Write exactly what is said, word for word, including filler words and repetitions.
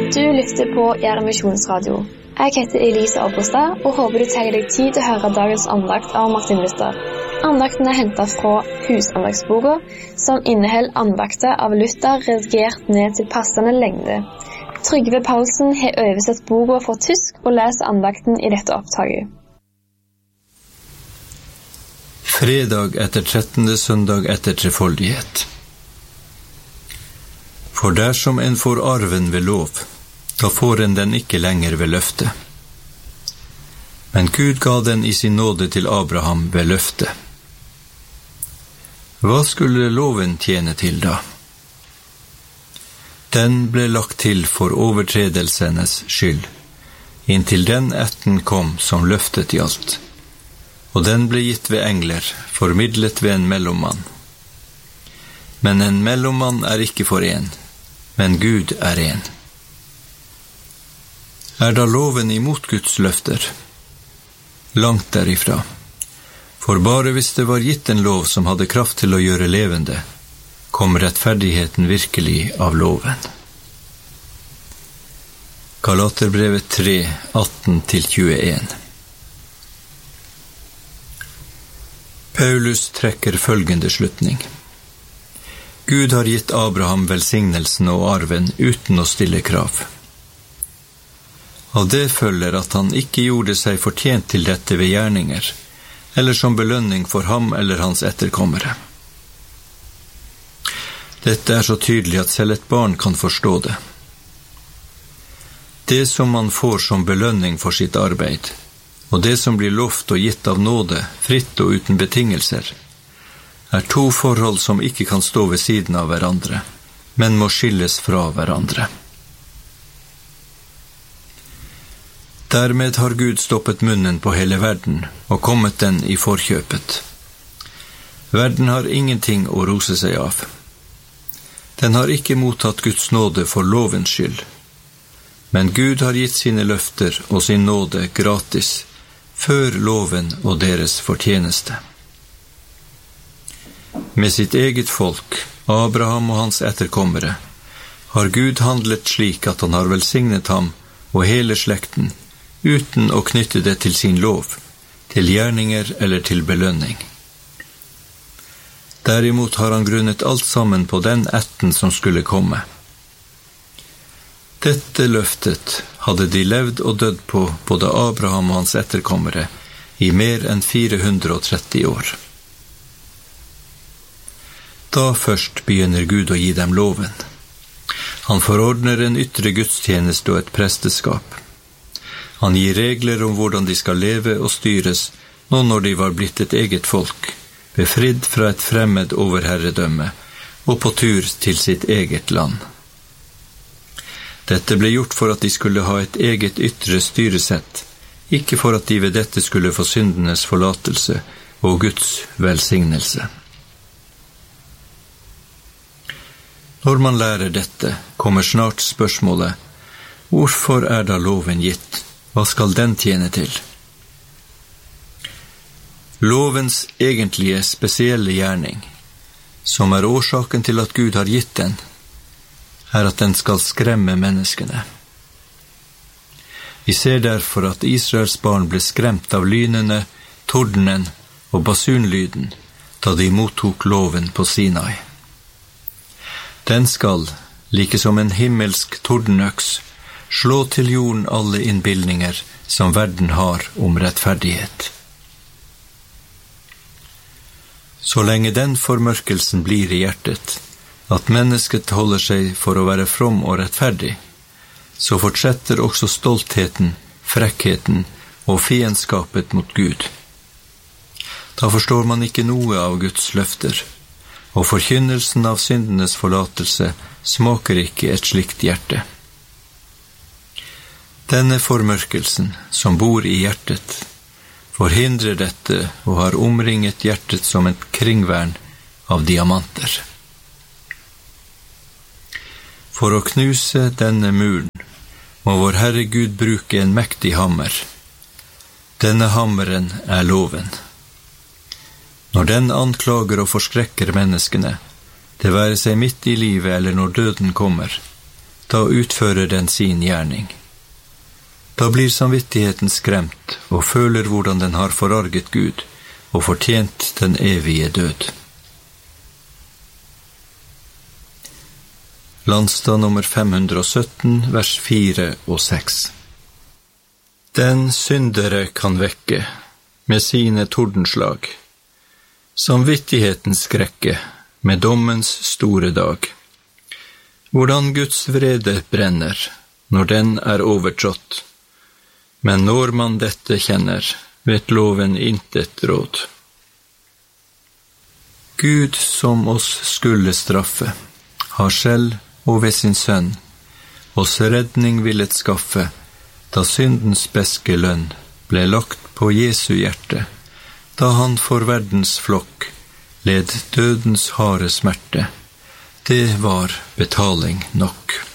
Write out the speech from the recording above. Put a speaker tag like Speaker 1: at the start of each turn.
Speaker 1: Du lytter på Gjerde Misjonsradio. Jeg heter Elise Abrestad og håper du tar deg tid til å høre dagens andakt av Martin Luther. Andakten er hentet fra Husandagsboka, som inneholder andakter av Luther redigert ned til passende lengde. Trygve Paulsen har oversett boka fra tysk og leser andakten i dette opptaket.
Speaker 2: Fredag etter trettende søndag etter trefoldighet. For dersom en får arven ved lov, da får en den ikke lenger ved løfte. Men Gud ga den i sin nåde til Abraham ved løfte. Hva skulle loven tjene til da? Den ble lagt til for overtredelsenes skyld, inntil den ætten kom som løftet gjaldt, og den ble gitt ved engler, formidlet ved en mellommann. Men en mellommann er ikke for en, men Gud er en. Er da loven imot Guds løfter? Langt derifra. For bare hvis det var gitt en lov som hadde kraft til å gjøre levende, kom rettferdigheten virkelig av loven. Galaterbrevet tre, atten til tjueen. Paulus trekker følgende slutning. Gud har gitt Abraham velsignelsen og arven uten å stille krav. Av det følger at han ikke gjorde seg fortjent til dette ved gjerninger, eller som belønning for ham eller hans etterkommere. Dette er så tydelig at selv et barn kan forstå det. Det som man får som belønning for sitt arbeid, og det som blir lovt og gitt av nåde, fritt og uten betingelser, er to forhold som ikke kan stå ved siden av hverandre, men må skilles fra hverandre. Dermed har Gud stoppet munnen på hele verden og kommet den i forkjøpet. Verden har ingenting å rose seg av. Den har ikke mottatt Guds nåde for lovens skyld, men Gud har gitt sine løfter og sin nåde gratis, før loven og deres fortjeneste. Med sitt eget folk, Abraham og hans etterkommere, har Gud handlet slik at han har velsignet ham og hele slekten, uten å knytte det til sin lov, til gjerninger eller til belønning. Derimot har han grunnet alt sammen på den ætten som skulle komme. Dette løftet hadde de levd og dødd på, både Abraham og hans etterkommere, i mer enn fire hundre og tretti år. Da først begynner Gud å gi dem loven. Han forordner en ytre gudstjeneste og et presteskap. Han gir regler om hvordan de skal leve og styres, nå når de var blitt et eget folk, befridd fra et fremmed overherredømme, og på tur til sitt eget land. Dette ble gjort for at de skulle ha et eget ytre styresett, ikke for at de ved dette skulle få syndenes forlatelse og Guds velsignelse. Når man lærer dette, kommer snart spørsmålet, hvorfor er da loven gitt? Hva skal den tjene til? Lovens egentlige spesielle gjerning, som er årsaken til at Gud har gitt den, er at den skal skremme menneskene. Vi ser derfor at Israels barn ble skremt av lynene, tordenen og basunlyden da de mottok loven på Sinai. Den skal, like som en himmelsk tordenøks, slå til jorden alle innbildninger som verden har om rettferdighet. Så lenge den formørkelsen blir i hjertet, at mennesket holder seg for å være from og rettferdig, så fortsetter også stoltheten, frekkheten og fiendskapet mot Gud. Da forstår man ikke noe av Guds løfter, og forkynnelsen av syndenes forlatelse smaker ikke et slikt hjerte. Denne formørkelsen, som bor i hjertet, forhindrer dette og har omringet hjertet som et kringvern av diamanter. For å knuse denne muren må vår Herre Gud bruke en mektig hammer. Denne hammeren er loven. Når den anklager og forskrekker menneskene, det være seg midt i livet eller når døden kommer, da utfører den sin gjerning. Da blir samvittigheten skremt og føler hvordan den har forarget Gud og fortjent den evige død. Landstad nummer fem hundre og sytten, vers fire og seks. Den syndere kan vekke med sine tordenslag, samvittighetens skrekke med dommens store dag. Hvordan Guds vrede brenner når den er overtrådt, men når man dette kjenner, vet loven intet råd. Gud som oss skulle straffe, har selv og ved sin sønn, oss redning villet skaffe, da syndens beske lønn ble lagt på Jesu hjerte, da han for verdens flokk led dødens harde smerte. Det var betaling nok.